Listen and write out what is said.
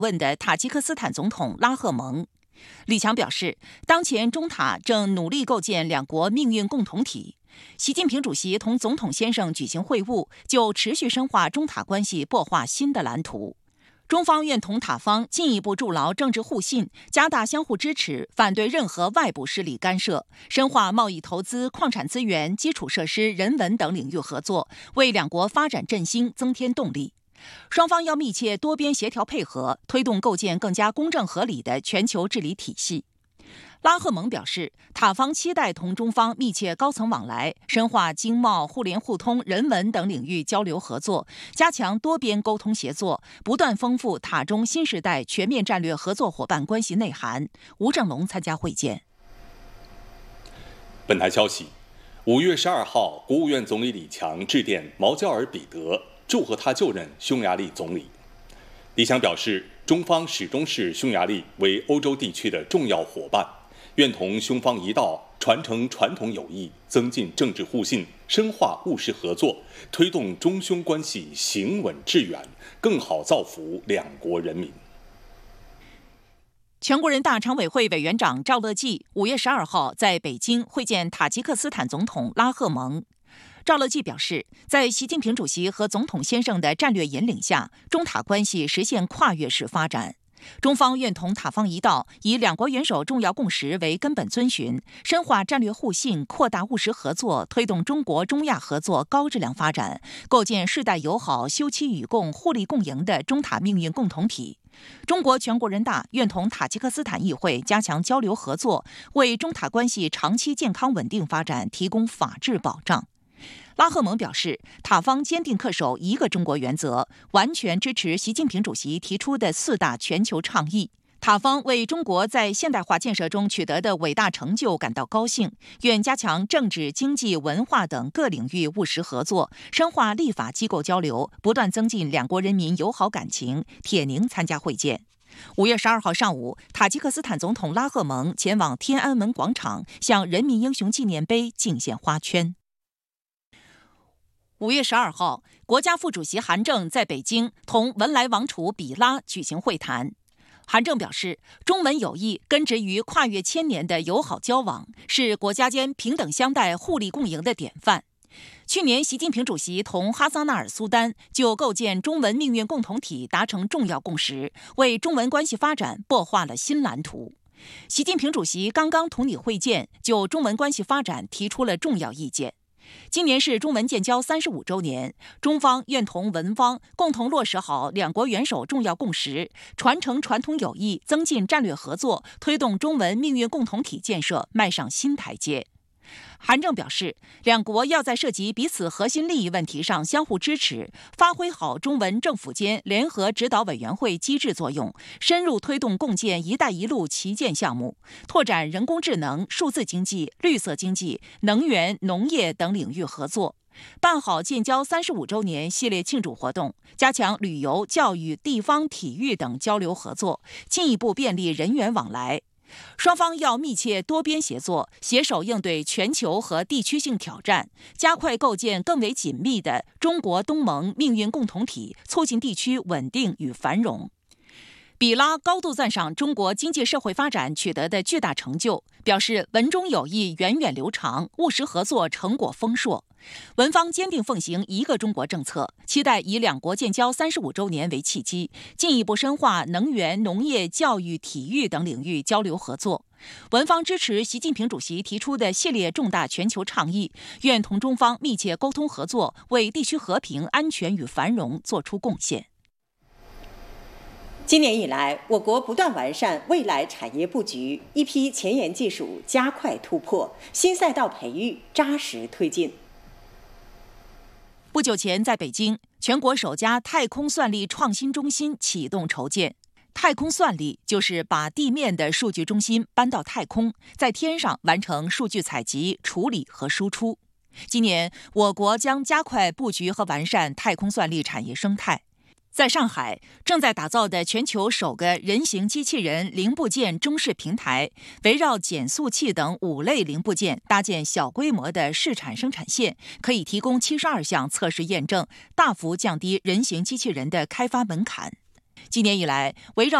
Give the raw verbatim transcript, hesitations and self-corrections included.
问的塔吉克斯坦总统拉赫蒙。李强表示，当前中塔正努力构建两国命运共同体。习近平主席同总统先生举行会晤，就持续深化中塔关系擘画新的蓝图。中方愿同塔方进一步筑牢政治互信，加大相互支持，反对任何外部势力干涉，深化贸易投资、矿产资源、基础设施、人文等领域合作，为两国发展振兴增添动力。双方要密切多边协调配合，推动构建更加公正合理的全球治理体系。拉赫蒙表示，塔方期待同中方密切高层往来，深化经贸、互联互通、人文等领域交流合作，加强多边沟通协作，不断丰富塔中新时代全面战略合作伙伴关系内涵。吴正龙参加会见。 本台消息，五月十二号，国务院总理李强致电毛焦尔彼得，祝贺他就任匈牙利总理。李强表示，中方始终视匈牙利为欧洲地区的重要伙伴，愿同匈方一道传承传统友谊，增进政治互信，深化务实合作，推动中匈关系行稳致远，更好造福两国人民。 全国人大常委会委员长赵乐际五月十二号在北京会见塔吉克斯坦总统拉赫蒙。赵乐际表示，在习近平主席和总统先生的战略引领下，中塔关系实现跨越式发展。中方愿同塔方一道，以两国元首重要共识为根本遵循，深化战略互信，扩大务实合作，推动中国中亚合作高质量发展，构建世代友好、休戚与共、互利共赢的中塔命运共同体。中国全国人大愿同塔吉克斯坦议会加强交流合作，为中塔关系长期健康稳定发展提供法治保障。拉赫蒙表示，塔方坚定恪守一个中国原则，完全支持习近平主席提出的四大全球倡议。塔方为中国在现代化建设中取得的伟大成就感到高兴，愿加强政治、经济、文化等各领域务实合作，深化立法机构交流，不断增进两国人民友好感情。铁凝参加会见。五月十二号上午，塔吉克斯坦总统拉赫蒙前往天安门广场，向人民英雄纪念碑敬献花圈。五月十二号，国家副主席韩正在北京同文莱王储比拉举行会谈。韩正表示，中文友谊根植于跨越千年的友好交往，是国家间平等相待、互利共赢的典范。去年，习近平主席同哈萨纳尔苏丹就构建中文命运共同体达成重要共识，为中文关系发展擘画了新蓝图。习近平主席刚刚同你会见，就中文关系发展提出了重要意见。今年是中文建交三十五周年，中方愿同文方共同落实好两国元首重要共识，传承传统友谊，增进战略合作，推动中文命运共同体建设迈上新台阶。韩正表示，两国要在涉及彼此核心利益问题上相互支持，发挥好中文政府间联合指导委员会机制作用，深入推动共建“一带一路”旗舰项目，拓展人工智能、数字经济、绿色经济、能源、农业等领域合作，办好建交三十五周年系列庆祝活动，加强旅游、教育、地方体育等交流合作，进一步便利人员往来。双方要密切多边协作，携手应对全球和地区性挑战，加快构建更为紧密的中国东盟命运共同体，促进地区稳定与繁荣。比拉高度赞赏中国经济社会发展取得的巨大成就，表示文中友谊源远流长，务实合作成果丰硕。文方坚定奉行一个中国政策，期待以两国建交三十五周年为契机，进一步深化能源、农业、教育、体育等领域交流合作。文方支持习近平主席提出的系列重大全球倡议，愿同中方密切沟通合作，为地区和平、安全与繁荣作出贡献。 今年以来，我国不断完善未来产业布局，一批前沿技术加快突破，新赛道培育扎实推进。 不久前，在北京，全国首家太空算力创新中心启动筹建。太空算力就是把地面的数据中心搬到太空，在天上完成数据采集、处理和输出。今年，我国将加快布局和完善太空算力产业生态。在上海，正在打造的全球首个人形机器人零部件中试平台，围绕减速器等五类零部件搭建小规模的试产生产线，可以提供七十二项测试验证，大幅降低人形机器人的开发门槛。 今年以来，围绕